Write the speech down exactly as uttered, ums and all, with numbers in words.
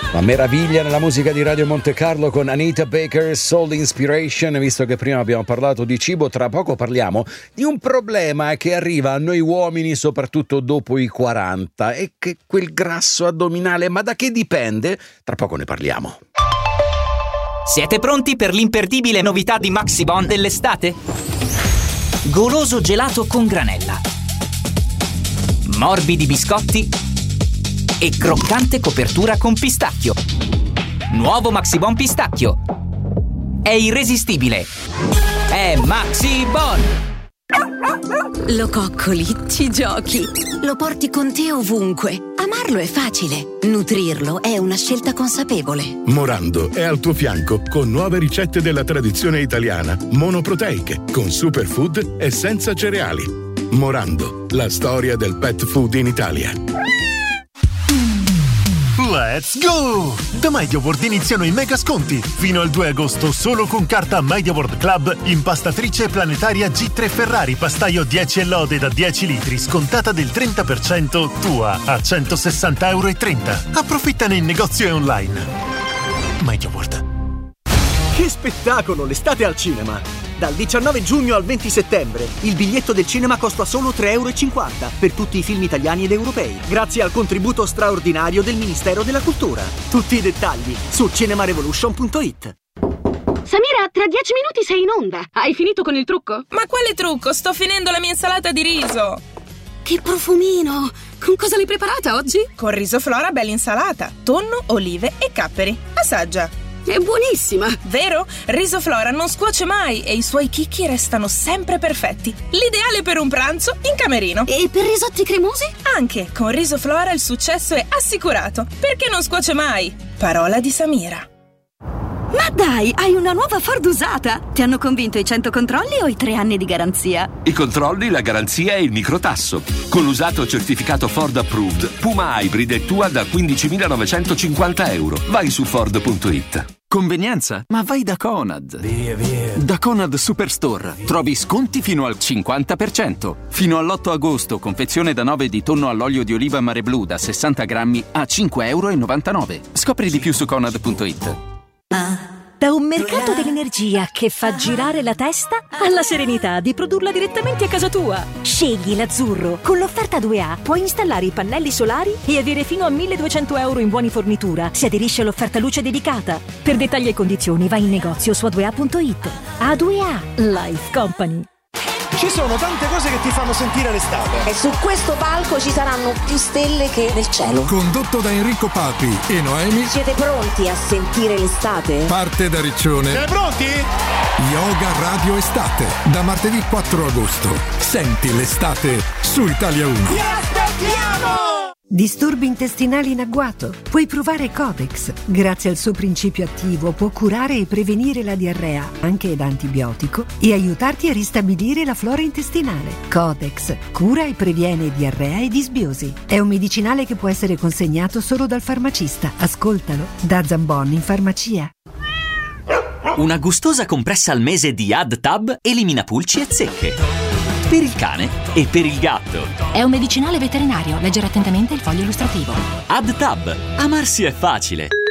La meraviglia nella musica di Radio Monte Carlo con Anita Baker, Soul Inspiration. Visto che prima abbiamo parlato di cibo, tra poco parliamo di un problema che arriva a noi uomini soprattutto dopo i quaranta, e che quel grasso addominale, ma da che dipende? Tra poco ne parliamo. Siete pronti per l'imperdibile novità di Maxibon dell'estate? Goloso gelato con granella, morbidi biscotti e croccante copertura con pistacchio. Nuovo Maxibon pistacchio. È irresistibile. È Maxibon. Lo coccoli, ci giochi, lo porti con te ovunque. Amarlo è facile, nutrirlo è una scelta consapevole. Morando è al tuo fianco con nuove ricette della tradizione italiana, monoproteiche, con superfood e senza cereali. Morando, la storia del pet food in Italia. Let's go! Da MediaWorld iniziano i mega sconti. Fino al due agosto solo con carta MediaWorld Club, impastatrice planetaria G tre Ferrari pastaio dieci e lode da dieci litri, scontata del trenta per cento, tua a centosessanta euro e trenta. Approfittane in negozio e online. MediaWorld. Che spettacolo l'estate al cinema! Dal diciannove giugno al venti settembre il biglietto del cinema costa solo tre euro e cinquanta per tutti i film italiani ed europei, grazie al contributo straordinario del Ministero della Cultura. Tutti i dettagli su cinemarevolution punto it. Samira, tra dieci minuti sei in onda. Hai finito con il trucco? Ma quale trucco? Sto finendo la mia insalata di riso. Che profumino! Con cosa l'hai preparata oggi? Con riso Flora bella insalata, tonno, olive e capperi. Assaggia. È buonissima! Vero? Riso Flora non scuoce mai e i suoi chicchi restano sempre perfetti. L'ideale per un pranzo in camerino. E per risotti cremosi? Anche con Riso Flora il successo è assicurato, perché non scuoce mai. Parola di Samira. Ma dai, hai una nuova Ford usata! Ti hanno convinto i cento controlli o i tre anni di garanzia? I controlli, la garanzia e il microtasso. Con l'usato certificato Ford Approved, Puma Hybrid è tua da quindicimilanovecentocinquanta euro. Vai su Ford punto it. Convenienza? Ma vai da Conad. Via, via. Da Conad Superstore trovi sconti fino al cinquanta per cento. Fino all'otto agosto, confezione da nove di tonno all'olio di oliva Mare Blu da sessanta grammi a cinque euro e novantanove. Scopri di più su Conad punto it. Da un mercato dell'energia che fa girare la testa alla serenità di produrla direttamente a casa tua. Scegli l'azzurro. Con l'offerta due A puoi installare i pannelli solari e avere fino a milleduecento euro in buoni fornitura se aderisci all'offerta luce dedicata. Per dettagli e condizioni vai in negozio su A due A punto it. A due A Life Company. Ci sono tante cose che ti fanno sentire l'estate. E su questo palco ci saranno più stelle che nel cielo. Condotto da Enrico Papi e Noemi. Siete pronti a sentire l'estate? Parte da Riccione. Siete pronti? Yoga Radio Estate. Da martedì quattro agosto. Senti l'estate su Italia uno. Ti aspettiamo! Disturbi intestinali in agguato? Puoi provare Codex. Grazie al suo principio attivo può curare e prevenire la diarrea, anche da antibiotico, e aiutarti a ristabilire la flora intestinale. Codex cura e previene diarrea e disbiosi. È un medicinale che può essere consegnato solo dal farmacista. Ascoltalo da Zambon in farmacia. Una gustosa compressa al mese di AdTab elimina pulci e zecche. Per il cane e per il gatto. È un medicinale veterinario. Leggere attentamente il foglio illustrativo. AdTab. Amarsi è facile.